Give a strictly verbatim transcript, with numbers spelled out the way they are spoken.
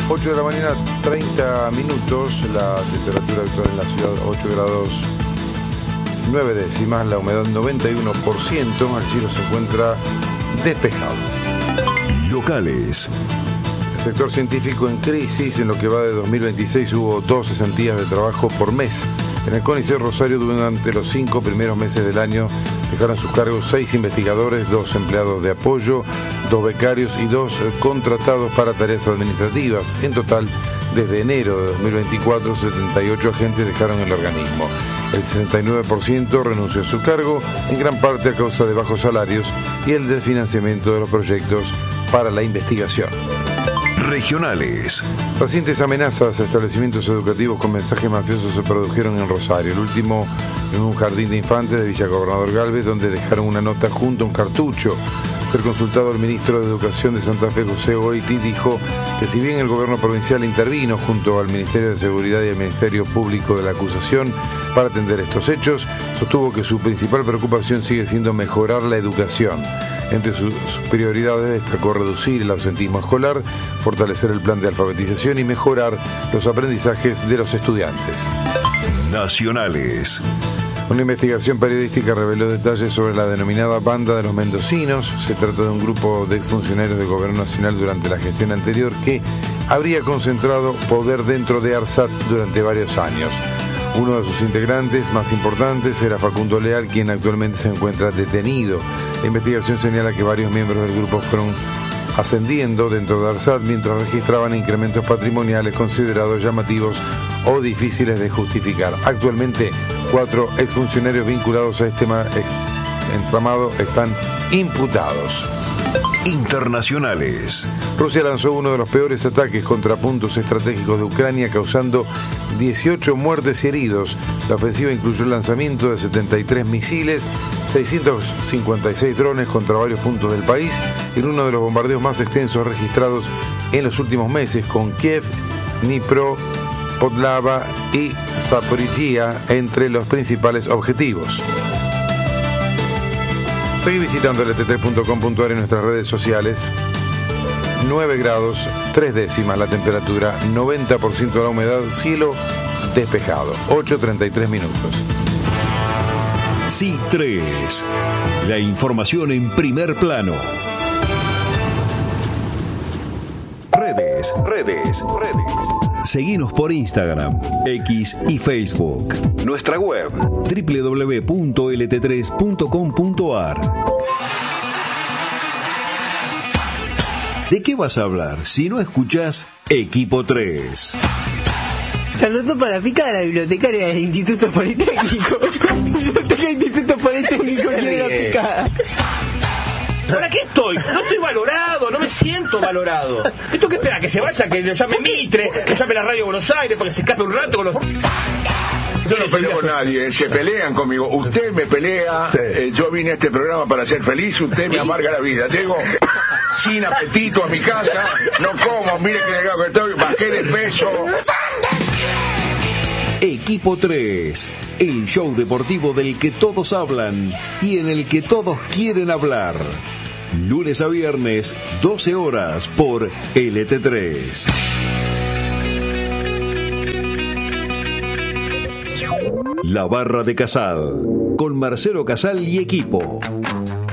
ocho de la mañana, treinta minutos, la temperatura actual en la ciudad ocho grados nueve décimas, la humedad noventa y uno por ciento, el cielo se encuentra despejado. Locales. El sector científico en crisis. En lo que va de dos mil veintiséis hubo dos cesantías de trabajo por mes. En el CONICET Rosario, durante los cinco primeros meses del año, dejaron sus cargos seis investigadores, dos empleados de apoyo, dos becarios y dos contratados para tareas administrativas. En total, desde enero de dos mil veinticuatro, setenta y ocho agentes dejaron el organismo. El sesenta y nueve por ciento renunció a su cargo, en gran parte a causa de bajos salarios y el desfinanciamiento de los proyectos para la investigación. Regionales. Recientes amenazas a establecimientos educativos con mensajes mafiosos se produjeron en Rosario. El último en un jardín de infantes de Villa Gobernador Galvez, donde dejaron una nota junto a un cartucho. Al ser consultado, el ministro de Educación de Santa Fe, José Goiti, dijo que si bien el gobierno provincial intervino junto al Ministerio de Seguridad y al Ministerio Público de la acusación para atender estos hechos, sostuvo que su principal preocupación sigue siendo mejorar la educación. Entre sus prioridades destacó reducir el ausentismo escolar, fortalecer el plan de alfabetización y mejorar los aprendizajes de los estudiantes. Nacionales. Una investigación periodística reveló detalles sobre la denominada Banda de los Mendocinos. Se trata de un grupo de exfuncionarios del Gobierno Nacional durante la gestión anterior que habría concentrado poder dentro de ARSAT durante varios años. Uno de sus integrantes más importantes era Facundo Leal, quien actualmente se encuentra detenido. La investigación señala que varios miembros del grupo fueron ascendiendo dentro de ARSAT mientras registraban incrementos patrimoniales considerados llamativos o difíciles de justificar. Actualmente, cuatro exfuncionarios vinculados a este entramado están imputados. Internacionales. Rusia lanzó uno de los peores ataques contra puntos estratégicos de Ucrania, causando dieciocho muertes y heridos. La ofensiva incluyó el lanzamiento de setenta y tres misiles, seiscientos cincuenta y seis drones contra varios puntos del país, en uno de los bombardeos más extensos registrados en los últimos meses, con Kiev, Dnipro, Podlava y Zaporizhia entre los principales objetivos. Seguí visitando L T tres punto com punto a r en nuestras redes sociales. nueve grados, tres décimas la temperatura, noventa por ciento la humedad, cielo despejado, ocho treinta y tres minutos. C I tres, la información en primer plano. Redes, redes, redes. Seguinos por Instagram, X y Facebook. Nuestra web, doble u doble u doble u punto l t tres punto com punto a r. ¿De qué vas a hablar si no escuchás Equipo tres? Saludos para Pica de la bibliotecaria del Instituto Politécnico. Biblioteca del Instituto Politécnico quiere la picada. ¿Para qué estoy? No estoy valorado, no me siento valorado. ¿Esto qué espera? ¿Que se vaya? ¿Que le llame Mitre? ¿Que llame la Radio Buenos Aires para que se escape un rato con los...? Yo no peleo con nadie, se pelean conmigo. Usted me pelea, sí. eh, yo vine a este programa para ser feliz, usted me amarga la vida. Llego sin apetito a mi casa, no como, mire que delgado que estoy, bajé de peso. Equipo tres, el show deportivo del que todos hablan y en el que todos quieren hablar. Lunes a viernes, doce horas por L T tres. La Barra de Casal, con Marcelo Casal y equipo.